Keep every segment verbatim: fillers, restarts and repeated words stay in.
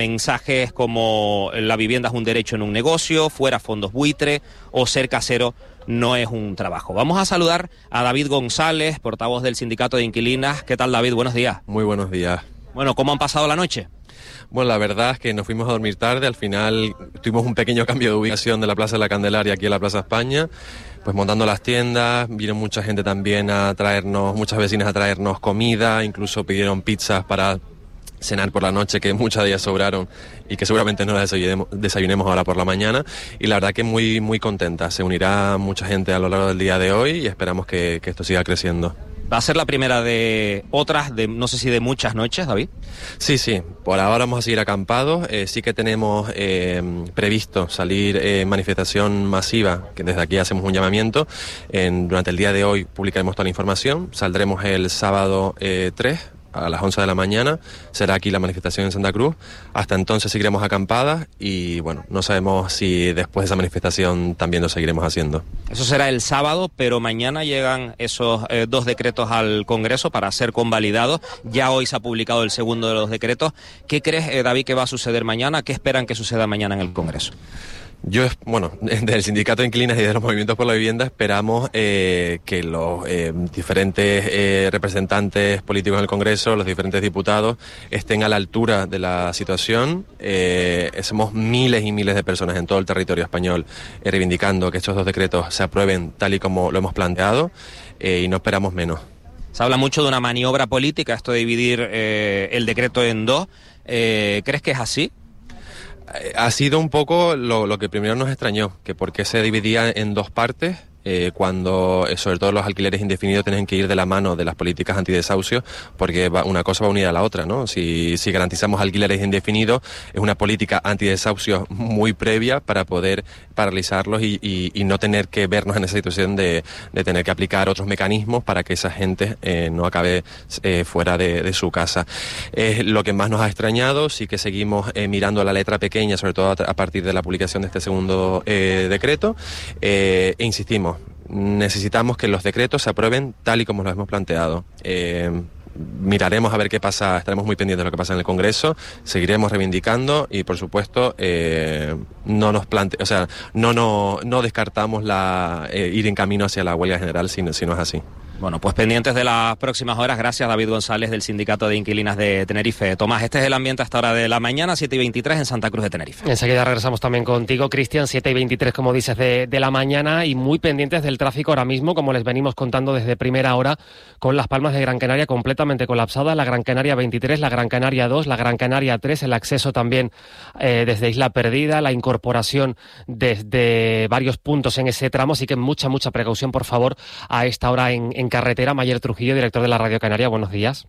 Mensajes como la vivienda es un derecho en un negocio, fuera fondos buitre o ser casero no es un trabajo. Vamos a saludar a David González, portavoz del Sindicato de Inquilinas. ¿Qué tal, David? Buenos días. Muy buenos días. Bueno, ¿cómo han pasado la noche? Bueno, la verdad es que nos fuimos a dormir tarde. Al final tuvimos un pequeño cambio de ubicación de la Plaza de la Candelaria aquí a la Plaza España, pues montando las tiendas. Vino mucha gente también a traernos, muchas vecinas a traernos comida, incluso pidieron pizzas para cenar por la noche, que muchas de ellas sobraron y que seguramente no las desayunemos, desayunemos ahora por la mañana. Y la verdad que muy muy contenta. Se unirá mucha gente a lo largo del día de hoy y esperamos que, que esto siga creciendo. ¿Va a ser la primera de otras, de no sé si de muchas noches, David? Sí, sí. Por ahora vamos a seguir acampados. Eh, sí que tenemos eh, previsto salir en eh, manifestación masiva, que desde aquí hacemos un llamamiento. En, durante el día de hoy publicaremos toda la información. Saldremos el sábado eh, tres a las once de la mañana, será aquí la manifestación en Santa Cruz. Hasta entonces seguiremos acampadas y bueno, no sabemos si después de esa manifestación también lo seguiremos haciendo. Eso será el sábado, pero mañana llegan esos eh, dos decretos al Congreso para ser convalidados. Ya hoy se ha publicado el segundo de los decretos. ¿Qué crees, eh, David, que va a suceder mañana? ¿Qué esperan que suceda mañana en el Congreso? Yo, bueno, del Sindicato de Inquilinas y de los Movimientos por la Vivienda esperamos eh, que los eh, diferentes eh, representantes políticos en el Congreso, los diferentes diputados, estén a la altura de la situación. Eh, somos miles y miles de personas en todo el territorio español eh, reivindicando que estos dos decretos se aprueben tal y como lo hemos planteado eh, y no esperamos menos. Se habla mucho de una maniobra política, esto de dividir eh, el decreto en dos. Eh, ¿Crees que es así? Ha sido un poco lo, lo que primero nos extrañó, que por qué se dividía en dos partes, eh, cuando eh, sobre todo los alquileres indefinidos tienen que ir de la mano de las políticas antidesahucios, porque va, una cosa va unida a la otra, ¿no? Si, si garantizamos alquileres indefinidos, es una política antidesahucios muy previa para poder paralizarlos y, y, y no tener que vernos en esa situación de, de tener que aplicar otros mecanismos para que esa gente eh, no acabe eh, fuera de, de su casa. Es lo que más nos ha extrañado. Sí que seguimos eh, mirando la letra pequeña, sobre todo a, a partir de la publicación de este segundo eh, decreto, eh, e insistimos, necesitamos que los decretos se aprueben tal y como los hemos planteado. Eh, miraremos a ver qué pasa, estaremos muy pendientes de lo que pasa en el Congreso, seguiremos reivindicando y por supuesto eh, no nos plante, o sea, no no no descartamos la eh, ir en camino hacia la huelga general si no, si no es así. Bueno, pues pendientes de las próximas horas. Gracias, David González, del Sindicato de Inquilinas de Tenerife. Tomás, este es el ambiente hasta hora de la mañana, siete y veintitrés en Santa Cruz de Tenerife. Enseguida regresamos también contigo, Cristian, siete y veintitrés, como dices, de, de la mañana, y muy pendientes del tráfico ahora mismo, como les venimos contando desde primera hora, con Las Palmas de Gran Canaria completamente colapsada, la Gran Canaria veintitrés, la Gran Canaria dos, la Gran Canaria tres, el acceso también eh, desde Isla Perdida, la incorporación desde varios puntos en ese tramo, así que mucha, mucha precaución, por favor, a esta hora en, en carretera. Mayer Trujillo, director de la Radio Canaria, buenos días.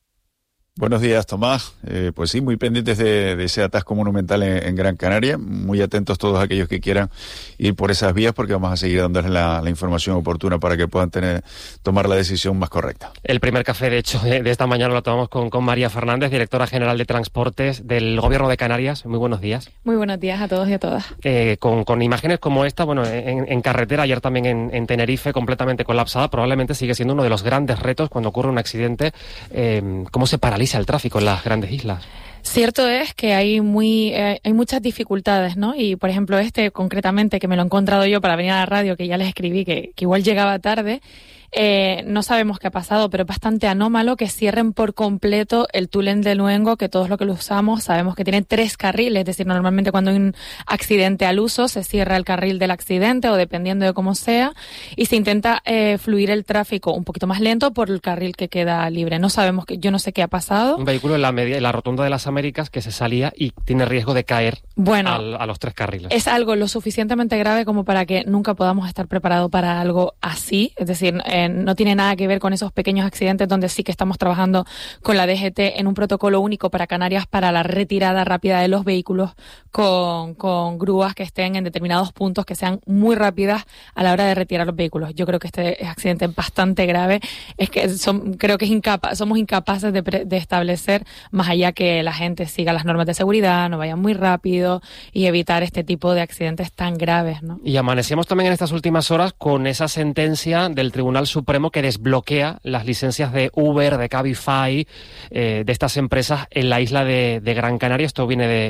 Buenos días, Tomás. Eh, pues sí, muy pendientes de, de ese atasco monumental en, en Gran Canaria, muy atentos todos aquellos que quieran ir por esas vías, porque vamos a seguir dándoles la, la información oportuna para que puedan tener tomar la decisión más correcta. El primer café, de hecho, de, de esta mañana lo tomamos con, con María Fernández, directora general de Transportes del Gobierno de Canarias. Muy buenos días. Muy buenos días a todos y a todas. Eh, con, con imágenes como esta, bueno, en, en carretera, ayer también en, en Tenerife, completamente colapsada, probablemente sigue siendo uno de los grandes retos cuando ocurre un accidente. Eh, ¿Cómo se paraliza el tráfico en las grandes islas? Cierto es que hay muy eh, hay muchas dificultades, ¿no? Y, por ejemplo, este concretamente, que me lo he encontrado yo para venir a la radio, que ya les escribí, que, que igual llegaba tarde, eh, no sabemos qué ha pasado, pero es bastante anómalo que cierren por completo el túnel de Luengo, que todos los que lo usamos sabemos que tiene tres carriles, es decir, normalmente cuando hay un accidente al uso se cierra el carril del accidente o dependiendo de cómo sea, y se intenta eh, fluir el tráfico un poquito más lento por el carril que queda libre. No sabemos, que yo no sé qué ha pasado. Un vehículo en la, media, en la rotonda de las Américas que se salía y tiene riesgo de caer bueno, al, a los tres carriles. Es algo lo suficientemente grave como para que nunca podamos estar preparados para algo así, es decir, eh, no tiene nada que ver con esos pequeños accidentes donde sí que estamos trabajando con la D G T en un protocolo único para Canarias para la retirada rápida de los vehículos con, con grúas que estén en determinados puntos, que sean muy rápidas a la hora de retirar los vehículos. Yo creo que este accidente es bastante grave, es que son, creo que es incapa, somos incapaces de, pre, de establecer, más allá que la gente siga las normas de seguridad, no vayan muy rápido, rápido y evitar este tipo de accidentes tan graves, ¿no? Y amanecemos también en estas últimas horas con esa sentencia del Tribunal Supremo que desbloquea las licencias de Uber, de Cabify, eh, de estas empresas en la isla de, de Gran Canaria. Esto viene de